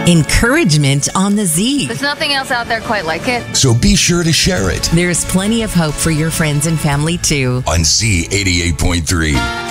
encouragement on the Z. There's nothing else out there quite like it. So be sure to share it There's plenty of hope for your friends and family too. on Z88.3.